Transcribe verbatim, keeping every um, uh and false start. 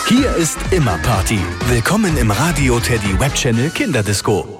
Hier ist immer Party. Willkommen im Radio Teddy Web Channel Kinderdisco.